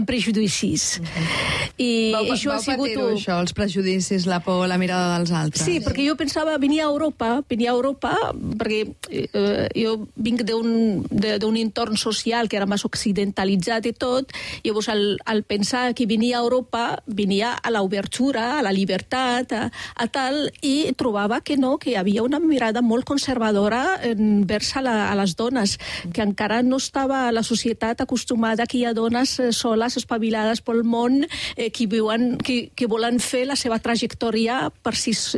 prejudicis. I això ha sigut... Vau patir-ho, això, els prejudicis, la por, la mirada dels altres? Sí, perquè jo pensava venir a Europa, perquè jo vinc d'un entorn social que era més occidentalitzat i tot, llavors al pensar que venia a Europa, venia a l'obertura, a la llibertat, a tal, i trobava que no, que hi havia una mirada molt conservadora envers a les dones, que encara no estava la societat acostumada que hi ha dones soles, espavilades pel món, que volen fer la seva trajectòria per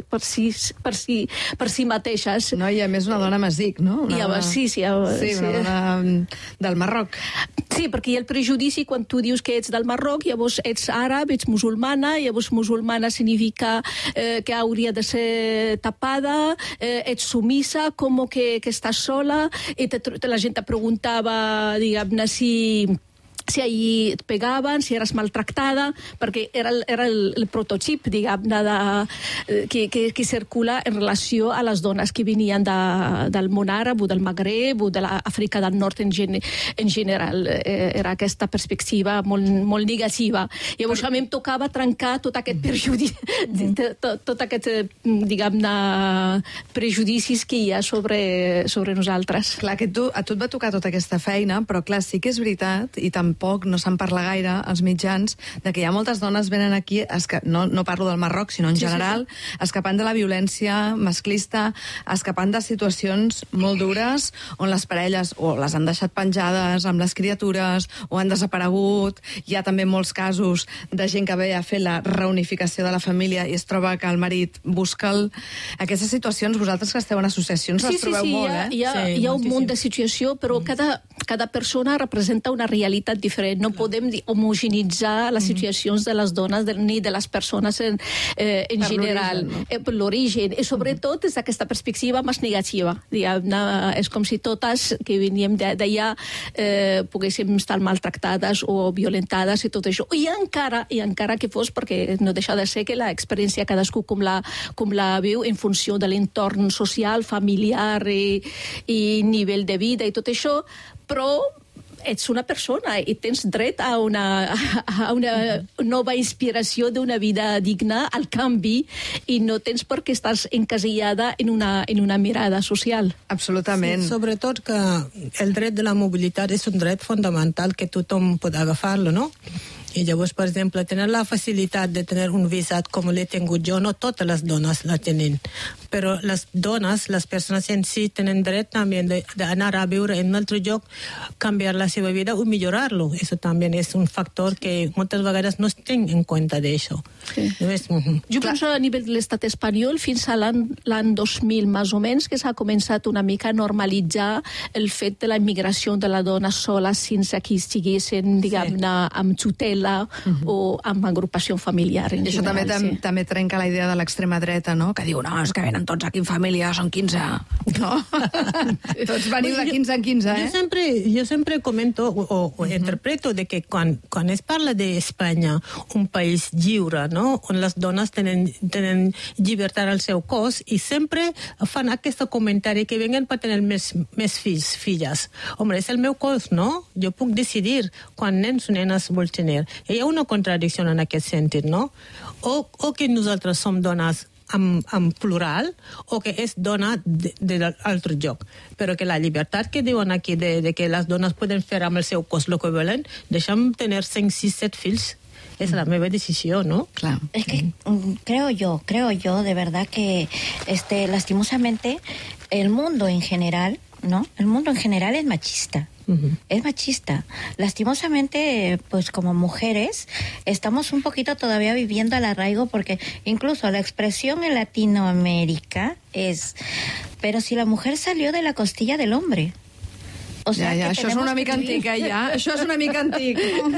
si mateixes. No, i a més una dona masic, no? Sí, una dona del Marroc. Sí, perquè hi ha el prejudici quan tu dius que ets del Marroc, llavors ets àrab, ets musulmana, llavors musulmana significa que hauria de ser tapada, ets sumisa, com que estàs sola, i la gent te preguntava, diguem-ne, si allí et pegaven, si eres maltractada, perquè era el prototip, diguem-ne, que circula en relació a les dones que venien del món àrab o del Magreb o de l'Àfrica del Nord en general. Era aquesta perspectiva molt negativa. Llavors a mi em tocava trencar tot aquest prejudici, tot aquest, diguem-ne, prejudicis que hi ha sobre nosaltres. Clar, que a tu et va tocar tota aquesta feina, però clar, sí que és veritat, i tampoc no se'n parla gaire als mitjans, de que hi ha moltes dones venen aquí, no parlo del Marroc, sinó en general, escapant de la violència masclista, escapant de situacions molt dures, on les parelles o les han deixat penjades amb les criatures, o han desaparegut. Hi ha també molts casos de gent que ve a fer la reunificació de la família i es troba que el marit busca aquestes situacions. Vosaltres que esteu en associacions les trobeu molt, eh? Hi ha un munt de situació, però cada persona representa una realitat diferent. No podem homogeneïtzar les situacions de les dones ni de les persones en general, per l'origen, i sobretot des d'aquesta perspectiva més negativa. És com si totes que veníem d'allà poguéssim estar maltractades o violentades i tot això. I encara que fos, perquè no deixa de ser que l'experiència cadascú com la viu en funció de l'entorn social, familiar i nivell de vida i tot això, però ets una persona i tens dret a una nova inspiració d'una vida digna, al canvi, i no tens per què estàs encasillada en una mirada social. Absolutament. Sí, sobretot que el dret de la mobilitat és un dret fonamental que tothom pot agafar-lo, no? I llavors, per exemple, tenir la facilitat de tenir un visat com l'he tingut jo, no totes les dones la tenen, però les dones, les persones en si, tenen dret també d'anar a viure en un altre lloc, canviar la seva vida o millorar-lo. Eso també és un factor que moltes vegades no es ten en compte d'això. Sí. Jo penso a nivell de l'estat espanyol, fins a l'any 2000, més o menys, que s'ha començat una mica a normalitzar el fet de la immigració de la dona sola sense que estiguessin, diguem-ne, amb tutela o amb agrupació familiar en això general. Això també trenca la idea de l'extrema dreta, no? Que diu, no, és que venen tots aquí en família, són 15. No? Tots veniu de 15 en 15, eh? Jo sempre comento o interpreto de que quan es parla d'Espanya, un país lliure, no? On les dones tenen llibertat al seu cos, i sempre fan aquest comentari que venen per tenir més fills, filles. Home, és el meu cos, no? Jo puc decidir quan nens o nenes vol tenir. Hi ha una contradicció en aquest sentit, no? O que nosaltres som dones en plural, o que és dona de l'altre lloc. Però que la llibertat que diuen aquí de que les dones poden fer amb el seu cos el que volen, deixem tenir 5, 6, 7 fills. Es la nueva decisión, ¿no? Claro. Es que creo yo de verdad que lastimosamente el mundo en general, ¿no? El mundo en general es machista. Es machista. Lastimosamente, pues como mujeres, estamos un poquito todavía viviendo al arraigo, porque incluso la expresión en Latinoamérica es, pero si la mujer salió de la costilla del hombre. O sea, això és una mica antic, Això és una mica antic.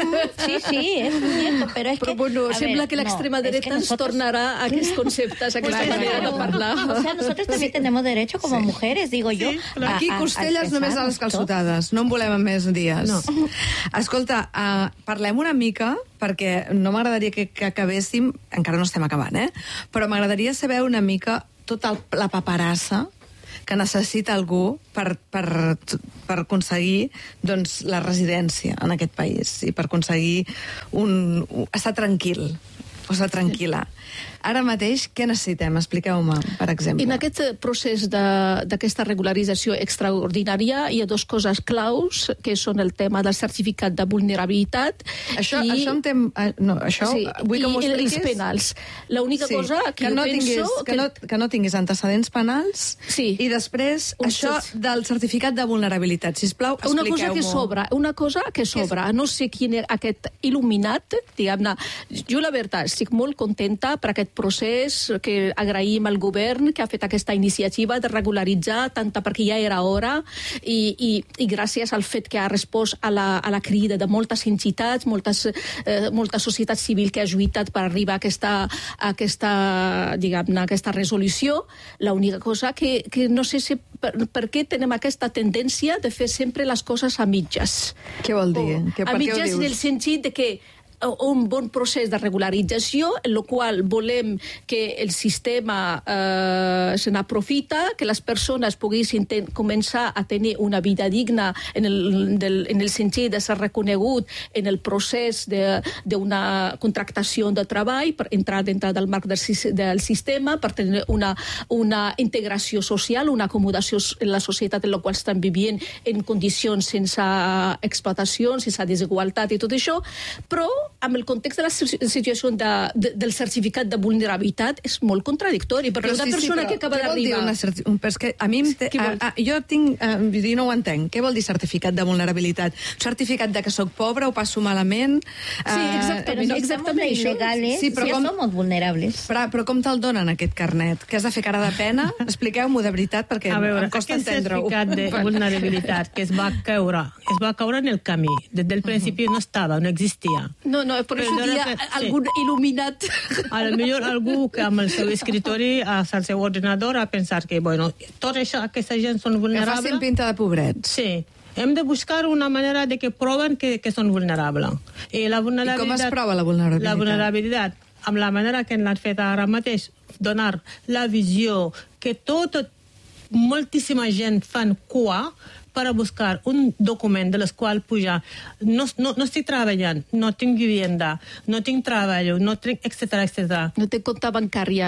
Sí, es cierto, pero es que... Bueno, sembla que l'extrema dreta ens tornarà a aquests conceptes, a aquesta manera de parlar. O sea, nosotros también tenemos derecho como mujeres, digo yo. Aquí costelles només a les calçotades, no en volem més dies. No. Escolta, parlem una mica, perquè no m'agradaria que acabéssim, encara no estem acabant, però m'agradaria saber una mica tota la paperassa que necessita algú per aconseguir doncs, la residència en aquest país i per aconseguir estar tranquil, o estar tranquil·la. Ara mateix, què necessitem? Expliqueu-me, per exemple. En aquest procés d'aquesta regularització extraordinària hi ha dues coses claus, que són el tema del certificat de vulnerabilitat això sí, vull que m'ho expliquis. I els penals. L'única cosa que jo penso... Que no tinguis antecedents penals i després això del certificat de vulnerabilitat. Sisplau, expliqueu-m'ho. Una cosa que sobra. No sé quin és aquest il·luminat, diguem-ne. Jo, la veritat, estic molt contenta per aquest procés, que agraïm al govern que ha fet aquesta iniciativa de regularitzar, tant perquè ja era hora i gràcies al fet que ha respost a la crida de moltes entitats, molta societat civil que ha lluitat per arribar a aquesta resolució. L'única cosa que no sé si per què tenem aquesta tendència de fer sempre les coses a mitges. Què vol dir? A mitges en el sentit de que un bon procés de regularització, en el qual volem que el sistema se n'aprofita, que les persones poguessin començar a tenir una vida digna en el sentit de ser reconegut en el procés d'una contractació de treball, per entrar dintre del marc del sistema, per tenir una integració social, una acomodació en la societat en la qual estan vivint en condicions sense explotació, sense desigualtat i tot això, però amb el context de la situació del certificat de vulnerabilitat és molt contradictori, perquè una persona que acaba d'arribar... Jo no ho entenc. Què vol dir certificat de vulnerabilitat? Certificat de que soc pobre, ho passo malament... Sí, exactament això. Sí, però som vulnerables. Però com te'l donen, aquest carnet? Que has de fer cara de pena? Expliqueu-m'ho de veritat, perquè em costa entendre-ho. Aquest certificat de vulnerabilitat que es va caure en el camí. Des del principi no estava, no existia. No, per això dia algun il·luminat. A lo millor algú que amb el seu escritori, al seu ordinador, ha pensat que, tot això, aquesta gent són vulnerables. Que facin pinta de pobrets. Sí. Hem de buscar una manera de que proven que són vulnerables. I com es prova la vulnerabilitat? La vulnerabilitat, amb la manera que l'han fet ara mateix, donar la visió que moltíssima gent fan cua per a buscar un document de les quals pujar. No estic treballant, no tinc vivienda, no tinc treball, no tinc, etc. No tinc compte bancària.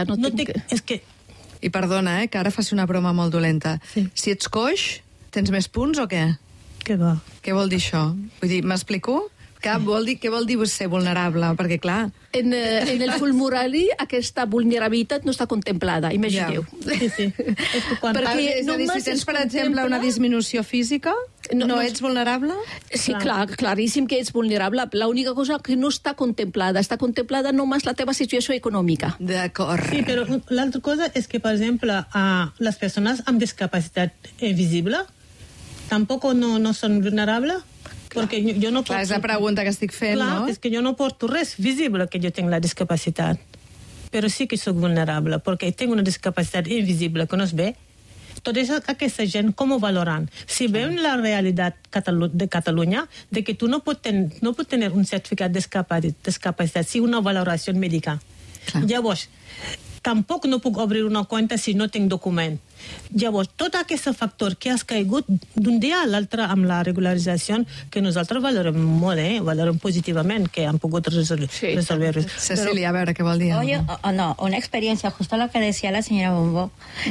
I perdona, que ara faci una broma molt dolenta. Sí. Si ets coix, tens més punts o què? Què va? Què vol dir això? Vull dir, m'explico? Què vol dir ser vulnerable? Perquè, clar... En el formulari aquesta vulnerabilitat no està contemplada, imagineu. Sí. Perquè, és a dir, si tens, per exemple, una disminució física, no ets vulnerable? Sí, claríssim que ets vulnerable. L'única cosa que no està contemplada només la teva situació econòmica. D'acord. Sí, però l'altra cosa és que, per exemple, les persones amb discapacitat visible tampoc no són vulnerables. Perquè jo no porto... Clar, és la pregunta que estic fent, no? És que jo no porto res visible que jo tinc la discapacitat. Però sí que soc vulnerable, perquè tinc una discapacitat invisible que no es ve. Tota aquesta gent, com ho valoran? Si veuen la realitat de Catalunya, de que tu no pots tenir un certificat de discapacitat, si una valoració mèdica. Llavors, tampoc no puc obrir una compte si no tinc document. Llavors, tot aquest factor que has caigut d'un dia a l'altre amb la regularització, que nosaltres valorem molt, valorem positivament, que han pogut resolver. Cecilia, a veure, què vol dir? Oye, una experiencia, justo lo que decía la señora Bombo,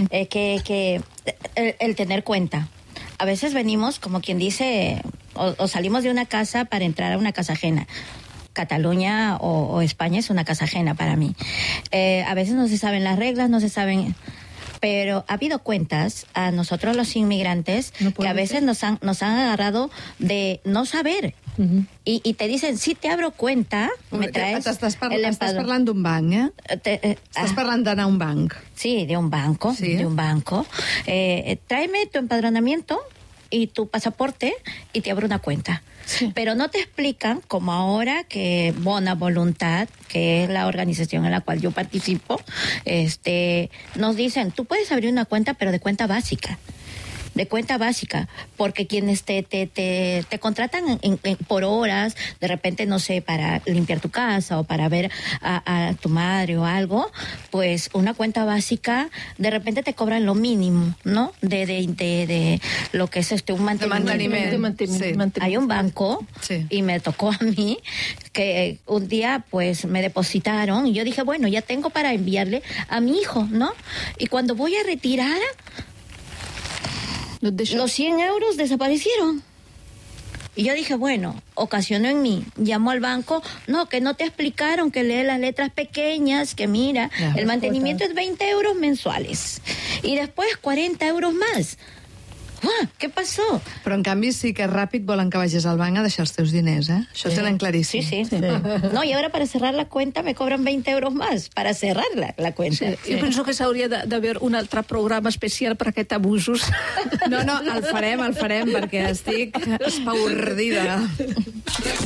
que el tener cuenta. A veces venimos, como quien dice, o salimos de una casa para entrar a una casa ajena. Cataluña o España es una casa ajena para mí. A veces no se saben las reglas, no se saben... Pero ha habido cuentas a nosotros los inmigrantes que a veces nos han agarrado de no saber. Uh-huh. Y te dicen, si te abro cuenta, me traes estàs parlant d'un banc, Estàs parlant d'anar a un banc. Sí, de un banco. Sí. De un banco. Tráeme tu empadronamiento y tu pasaporte y te abro una cuenta. Sí. Pero no te explican, como ahora que Bona Voluntad, que es la organización en la cual yo participo, nos dicen, tú puedes abrir una cuenta, pero de cuenta básica. de cuenta básica, porque quienes te contratan por horas, de repente, no sé, para limpiar tu casa o para ver a tu madre o algo, pues una cuenta básica, de repente te cobran lo mínimo, ¿no? De lo que es un mantenimiento. Sí. Hay un banco, sí, y me tocó a mí, que un día pues me depositaron y yo dije, bueno, ya tengo para enviarle a mi hijo, ¿no? Y cuando voy a retirar, los 100 euros desaparecieron. Y yo dije, bueno, ocasionó en mí. Llamo al banco, no, que no te explicaron, que lee las letras pequeñas, que mira, el mantenimiento es 20 euros mensuales. Y después 40 euros más. Què passó? Però, en canvi, sí que ràpid volen que vagis al banc a deixar els teus diners, eh? Això ho tenen claríssim. Sí. No, y ahora para cerrar la cuenta me cobran 20 euros más para cerrar la cuenta. Sí. Jo penso que s'hauria d'haver un altre programa especial per aquest abusos. No, el farem, perquè estic espaordida.